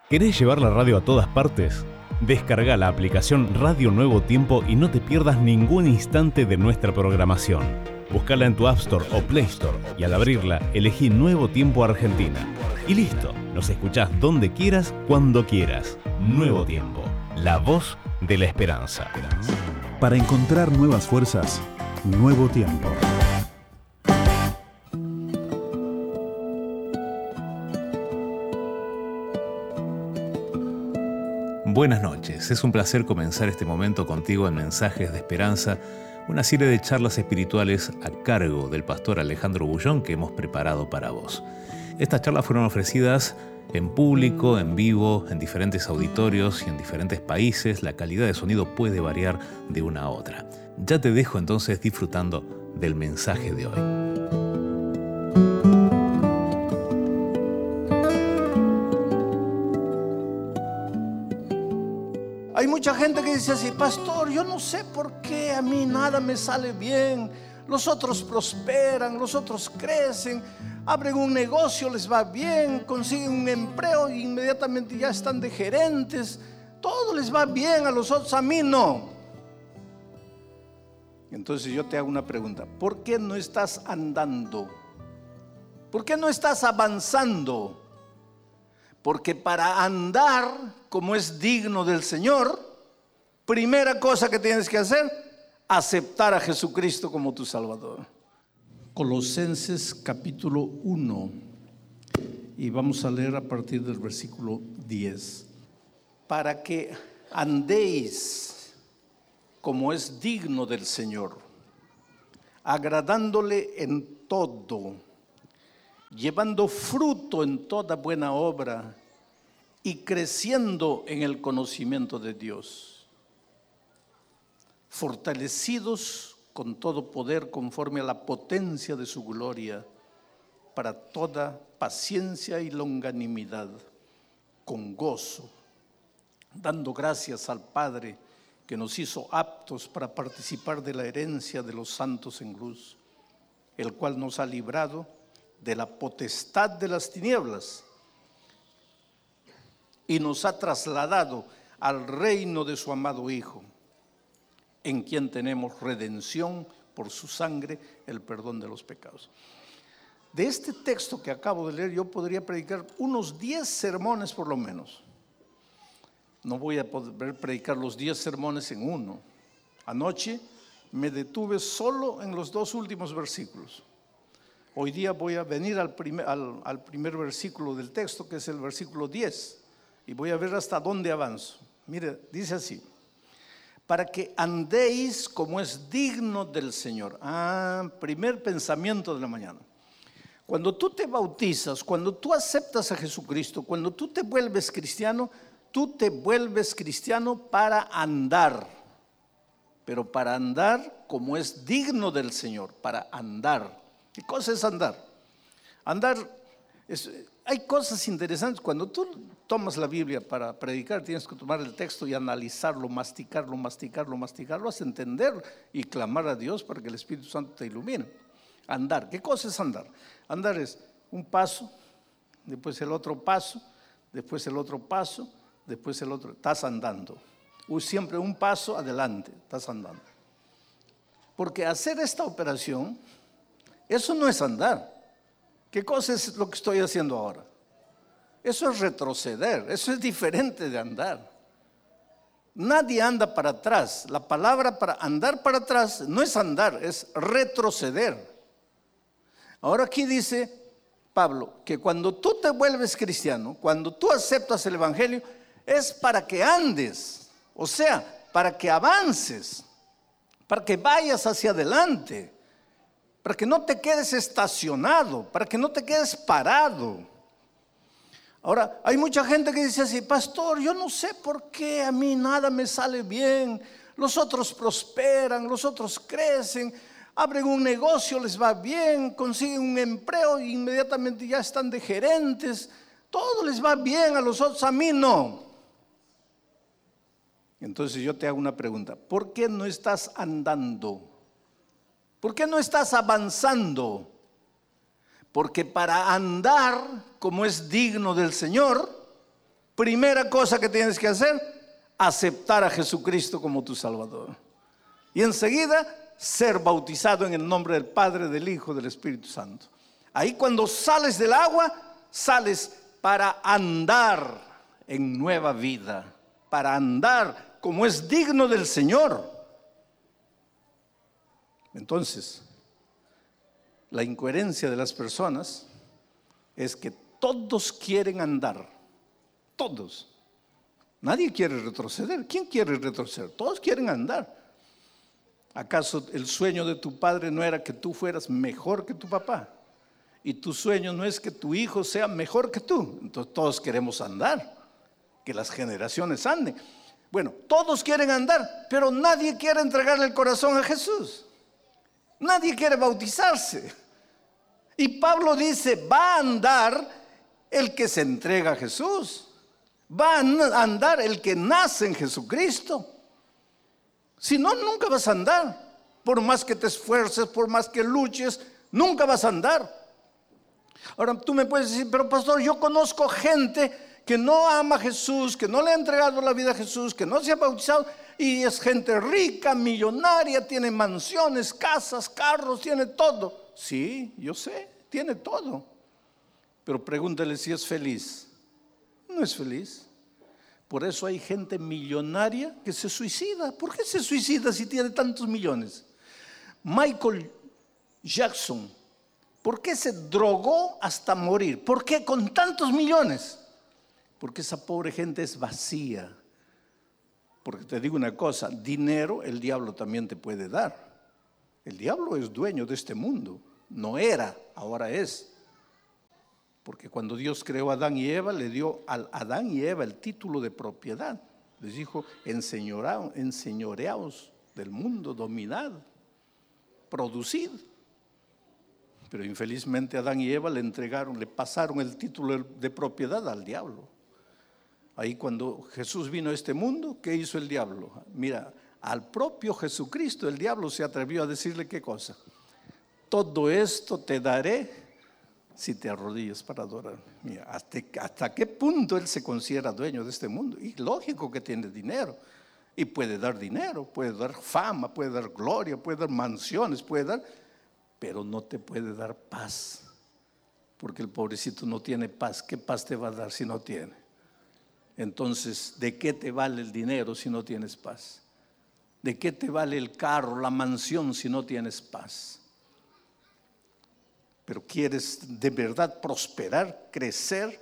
¿Querés llevar la radio a todas partes? Descarga la aplicación Radio Nuevo Tiempo y no te pierdas ningún instante de nuestra programación. Búscala en tu App Store o Play Store y al abrirla, elegí Nuevo Tiempo Argentina. Y listo, nos escuchás donde quieras, cuando quieras. Nuevo Tiempo, la voz de la esperanza. Para encontrar nuevas fuerzas, Nuevo Tiempo. Buenas noches, es un placer comenzar este momento contigo en Mensajes de Esperanza, una serie de charlas espirituales a cargo del pastor Alejandro Bullón que hemos preparado para vos. Estas charlas fueron ofrecidas en público, en vivo, en diferentes auditorios y en diferentes países. La calidad de sonido puede variar de una a otra. Ya te dejo entonces disfrutando del mensaje de hoy. Hay mucha gente que dice así: pastor, yo no sé por qué a mí nada me sale bien. Los otros prosperan, los otros crecen, abren un negocio, les va bien, consiguen un empleo e inmediatamente ya están de gerentes. Todo les va bien a los otros, a mí no. Entonces yo te hago una pregunta: ¿por qué no estás andando? ¿Por qué no estás avanzando? Porque para andar como es digno del Señor, primera cosa que tienes que hacer, aceptar a Jesucristo como tu Salvador. Colosenses capítulo 1, y vamos a leer a partir del versículo 10. Para que andéis como es digno del Señor, agradándole en todo, llevando fruto en toda buena obra y creciendo en el conocimiento de Dios, fortalecidos con todo poder conforme a la potencia de su gloria, para toda paciencia y longanimidad, con gozo, dando gracias al Padre que nos hizo aptos para participar de la herencia de los santos en luz, el cual nos ha librado de la potestad de las tinieblas y nos ha trasladado al reino de su amado Hijo, en quien tenemos redención por su sangre, el perdón de los pecados. De este texto que acabo de leer yo podría predicar unos 10 sermones por lo menos. No voy a poder predicar los 10 sermones en uno. Anoche me detuve solo en los 2 últimos versículos. Hoy día voy a venir al primer versículo del texto, que es el versículo 10, y voy a ver hasta dónde avanzo. Mire, dice así: para que andéis como es digno del Señor. Primer pensamiento de la mañana. Cuando tú te bautizas, cuando tú aceptas a Jesucristo, cuando tú te vuelves cristiano para andar. Pero para andar como es digno del Señor, para andar. ¿Qué cosa es andar? Hay cosas interesantes. Cuando tú tomas la Biblia para predicar, tienes que tomar el texto y analizarlo, masticarlo, hasta entender y clamar a Dios para que el Espíritu Santo te ilumine. Andar, ¿qué cosa es andar? Andar es un paso, después el otro paso, después el otro paso, después el otro. Estás andando. Siempre un paso adelante, estás andando. Porque hacer esta operación, eso no es andar. ¿Qué cosa es lo que estoy haciendo ahora? Eso es retroceder, eso es diferente de andar. Nadie anda para atrás. La palabra para andar para atrás no es andar, es retroceder. Ahora aquí dice Pablo que cuando tú te vuelves cristiano, cuando tú aceptas el Evangelio, es para que andes, o sea, para que avances, para que vayas hacia adelante, para que no te quedes estacionado, para que no te quedes parado. Ahora, hay mucha gente que dice así: pastor, yo no sé por qué a mí nada me sale bien. Los otros prosperan, los otros crecen, abren un negocio, les va bien, consiguen un empleo e inmediatamente ya están de gerentes. Todo les va bien a los otros, a mí no. Entonces yo te hago una pregunta: ¿por qué no estás andando? ¿Por qué no estás avanzando? Porque para andar como es digno del Señor, primera cosa que tienes que hacer, aceptar a Jesucristo como tu Salvador. Y enseguida, ser bautizado en el nombre del Padre, del Hijo, del Espíritu Santo. Ahí cuando sales del agua, sales para andar en nueva vida, para andar como es digno del Señor. Entonces, la incoherencia de las personas es que todos quieren andar, todos. Nadie quiere retroceder. ¿Quién quiere retroceder? Todos quieren andar. ¿Acaso el sueño de tu padre no era que tú fueras mejor que tu papá? Y tu sueño no es que tu hijo sea mejor que tú. Entonces todos queremos andar, que las generaciones anden. Bueno, todos quieren andar, pero nadie quiere entregarle el corazón a Jesús. Nadie quiere bautizarse. Y Pablo dice, va a andar el que se entrega a Jesús. Va a andar el que nace en Jesucristo. Si no, nunca vas a andar. Por más que te esfuerces, por más que luches, nunca vas a andar. Ahora tú me puedes decir, pero pastor, yo conozco gente que no ama a Jesús, que no le ha entregado la vida a Jesús, que no se ha bautizado, y es gente rica, millonaria, tiene mansiones, casas, carros, tiene todo. Sí, yo sé, tiene todo. Pero pregúntale si es feliz. No es feliz. Por eso hay gente millonaria que se suicida. ¿Por qué se suicida si tiene tantos millones? Michael Jackson, ¿por qué se drogó hasta morir? ¿Por qué con tantos millones? Porque esa pobre gente es vacía. Porque te digo una cosa, dinero el diablo también te puede dar. El diablo es dueño de este mundo. No era, ahora es. Porque cuando Dios creó a Adán y Eva, le dio a Adán y Eva el título de propiedad. Les dijo, enseñoreaos del mundo, dominad, producid. Pero infelizmente Adán y Eva le pasaron el título de propiedad al diablo. Ahí cuando Jesús vino a este mundo, ¿qué hizo el diablo? Mira, al propio Jesucristo el diablo se atrevió a decirle ¿qué cosa? Todo esto te daré si te arrodillas para adorar. Mira, ¿hasta qué punto él se considera dueño de este mundo? Y lógico que tiene dinero. Y puede dar dinero, puede dar fama, puede dar gloria, puede dar mansiones, pero no te puede dar paz. Porque el pobrecito no tiene paz. ¿Qué paz te va a dar si no tiene? Entonces, ¿de qué te vale el dinero si no tienes paz? ¿De qué te vale el carro, la mansión si no tienes paz? Pero quieres de verdad prosperar, crecer,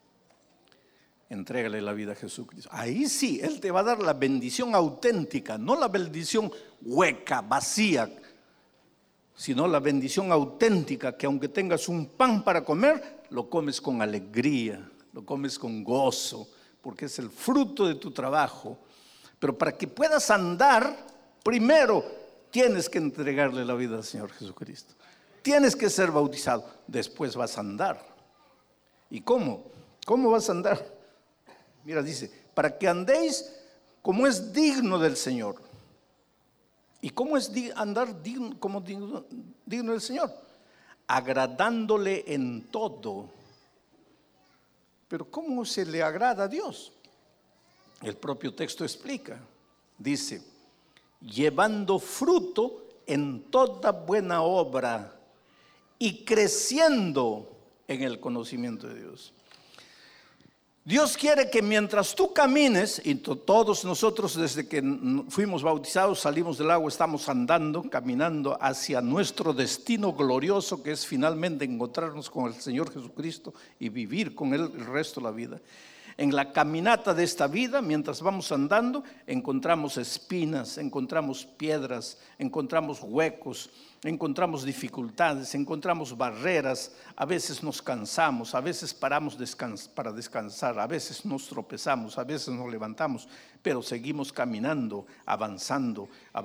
entrégale la vida a Jesucristo. Ahí sí, Él te va a dar la bendición auténtica, no la bendición hueca, vacía, sino la bendición auténtica, que aunque tengas un pan para comer, lo comes con alegría, lo comes con gozo, porque es el fruto de tu trabajo. Pero para que puedas andar, primero tienes que entregarle la vida al Señor Jesucristo. Tienes que ser bautizado, después vas a andar. ¿Y cómo? ¿Cómo vas a andar? Mira, dice, para que andéis como es digno del Señor. ¿Y cómo es andar digno del Señor? Agradándole en todo. Pero ¿cómo se le agrada a Dios? El propio texto explica. Dice, llevando fruto en toda buena obra y creciendo en el conocimiento de Dios. Dios quiere que mientras tú camines, y todos nosotros desde que fuimos bautizados, salimos del agua, estamos andando, caminando hacia nuestro destino glorioso, que es finalmente encontrarnos con el Señor Jesucristo y vivir con Él el resto de la vida. En la caminata de esta vida, mientras vamos andando, encontramos espinas, encontramos piedras, encontramos huecos, encontramos dificultades, encontramos barreras. A veces nos cansamos, a veces paramos para descansar, a veces nos tropezamos, a veces nos levantamos, pero seguimos caminando, avanzando.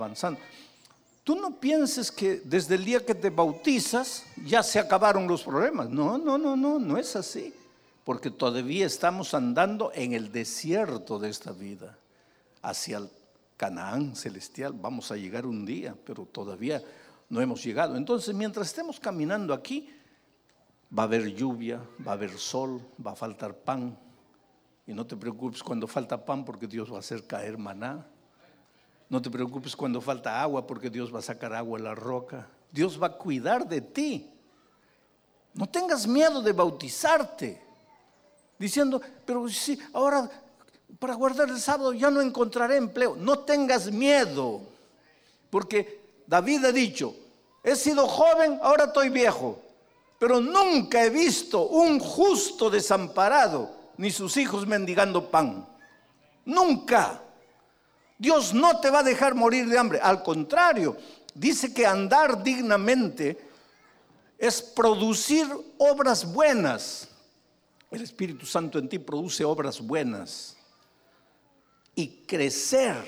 Tú no pienses que desde el día que te bautizas ya se acabaron los problemas. No es así. Porque todavía estamos andando en el desierto de esta vida, hacia el Canaán celestial. Vamos a llegar un día, pero todavía no hemos llegado. Entonces, mientras estemos caminando aquí, va a haber lluvia, va a haber sol, va a faltar pan, Y no te preocupes cuando falta pan, porque Dios va a hacer caer maná. No te preocupes cuando falta agua, porque Dios va a sacar agua de la roca. Dios va a cuidar de ti. No tengas miedo de bautizarte, diciendo, pero si ahora para guardar el sábado ya no encontraré empleo. No tengas miedo, porque David ha dicho, he sido joven, ahora estoy viejo, pero nunca he visto un justo desamparado, ni sus hijos mendigando pan. Nunca. Dios no te va a dejar morir de hambre. Al contrario, dice que andar dignamente es producir obras buenas. El Espíritu Santo en ti produce obras buenas. Y crecer.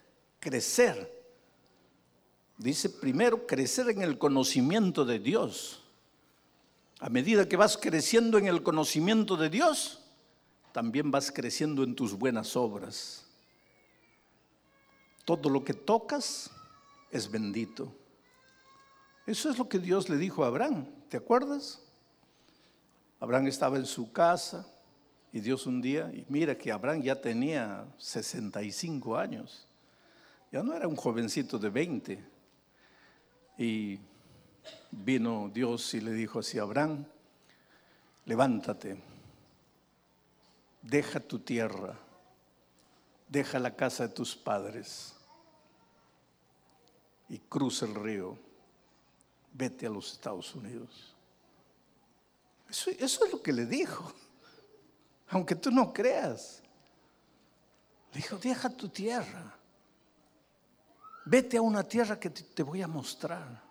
Dice primero, crecer en el conocimiento de Dios. A medida que vas creciendo en el conocimiento de Dios, también vas creciendo en tus buenas obras. Todo lo que tocas es bendito. Eso es lo que Dios le dijo a Abraham, ¿te acuerdas? Abraham estaba en su casa y Dios un día, y mira que Abraham ya tenía 65 años, ya no era un jovencito de 20. Y vino Dios y le dijo así a Abraham, levántate, deja tu tierra, deja la casa de tus padres y cruza el río, vete a los Estados Unidos. Eso es lo que le dijo, aunque tú no creas. Le dijo, deja tu tierra, vete a una tierra que te voy a mostrar.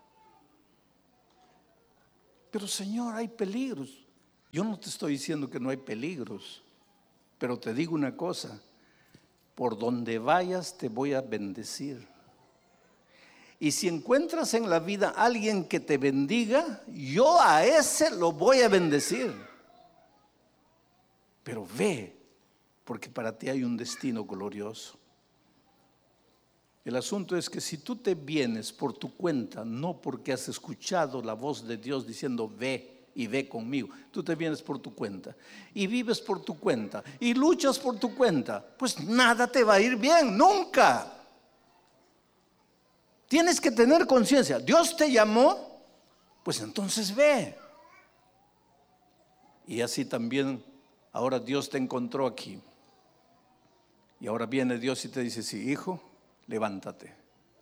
Pero Señor, hay peligros. Yo no te estoy diciendo que no hay peligros, pero te digo una cosa, por donde vayas te voy a bendecir. Y si encuentras en la vida a alguien que te bendiga, yo a ese lo voy a bendecir. Pero ve, porque para ti hay un destino glorioso. El asunto es que si tú te vienes por tu cuenta, no porque has escuchado la voz de Dios diciendo ve y ve conmigo, tú te vienes por tu cuenta y vives por tu cuenta y luchas por tu cuenta, pues nada te va a ir bien, nunca. Tienes que tener conciencia, Dios te llamó, pues entonces ve. Y así también ahora Dios te encontró aquí. Y ahora viene Dios y te dice, sí, hijo, levántate,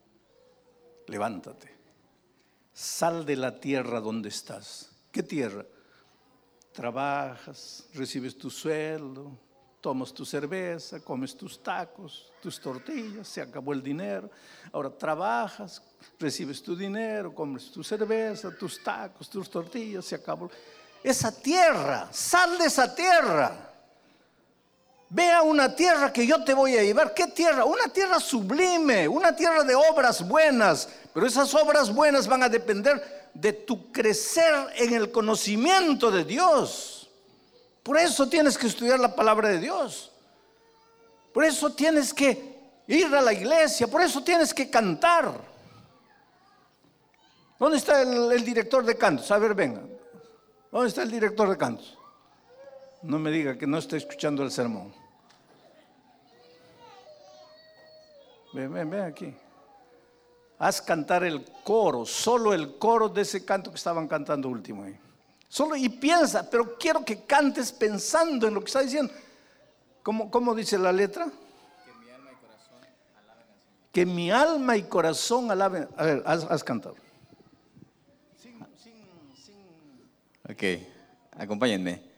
sal de la tierra donde estás. ¿Qué tierra? Trabajas, recibes tu sueldo, tomas tu cerveza, comes tus tacos, tus tortillas, se acabó el dinero. Ahora trabajas, recibes tu dinero, comes tu cerveza, tus tacos, tus tortillas, se acabó. Esa tierra, sal de esa tierra. Ve a una tierra que yo te voy a llevar. ¿Qué tierra? Una tierra sublime, una tierra de obras buenas. Pero esas obras buenas van a depender de tu crecer en el conocimiento de Dios. Por eso tienes que estudiar la palabra de Dios. Por eso tienes que ir a la iglesia. Por eso tienes que cantar. ¿Dónde está el director de cantos? A ver, venga. ¿Dónde está el director de cantos? No me diga que no está escuchando el sermón. Ven aquí. Haz cantar el coro, solo el coro de ese canto que estaban cantando último ahí. Solo y piensa, pero quiero que cantes pensando en lo que está diciendo. ¿Cómo dice la letra? Que mi alma y corazón alaben al Señor. Que mi alma y corazón alaben. A ver, haz cantar. Ok, acompáñenme.